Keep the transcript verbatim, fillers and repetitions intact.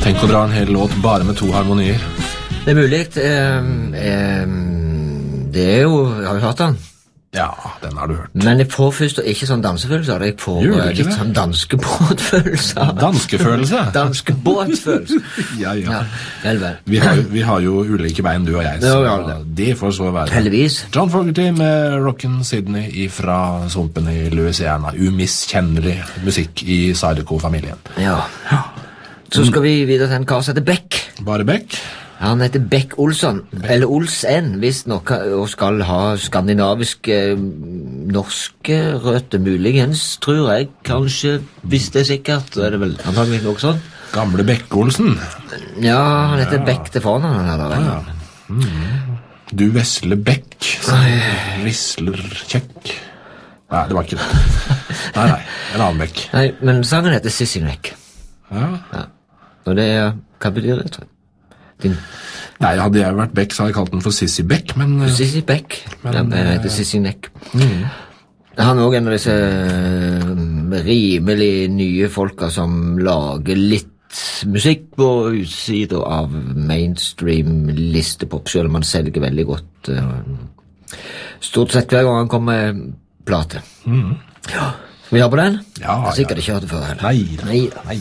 Tenk å dra en hel låt bare med to harmonier. Det er mulig. Eh, eh, det er jo... Jeg har jo hørt den. Ja, den har du hørt. Men jeg får først ikke sånn dansefølelse av det. Jeg får Gjør du eh, ikke litt det? sånn danskebåtfølelse. Danskefølelse? Danskebåtfølelse. Ja, ja. Ja, vel, vel. Vi har, jo- vi har jo ulike bein, du og jeg, så Ja, vi har det. det får så være. Heldigvis. John Fogerty med Rockin' Sydney fra sumpen i Louisiana. Umiskjennelig musikk i Zydeco-familien. Ja. Så skal vi videre til en kar som heter Beck. Bare Beck? Han heter Beck Olsson, eller Olsen, hvis noe, og skal ha skandinaviske, norske røtter, muligens, tror jeg, kanskje, hvis det er sikkert, så er det vel antagelig noe sånn. Gamle Beck-Olsen. Ja, han heter Beck til fornavn, han her, da. Ja. Mm. Du vesle Beck, som risler kjekk. Nei, det var ikke det. Nei, nei, en annen Beck. Nei, men sangen heter Sissy Neck. Ja. Ja. Og det er, hva betyr det, tror jeg? Din Nei, hadde jeg vært Beck, så hadde jeg kalt den for Sissy Beck, men... eh, Sissy Beck. Men, Ja, den eh, heter Sissy Neck. Mm. Han er også en av disse eh, rimelig nye folka som lager litt musikk på utsida av mainstream listepop, selv om han selger veldig godt. eh, Stort sett hver gang han kommer med plate. Mm. Ja. Skal vi høre på den? Ja, Jeg har sikkert ja. ikke hørt det før heller. Nei, da. Nei da. Nei.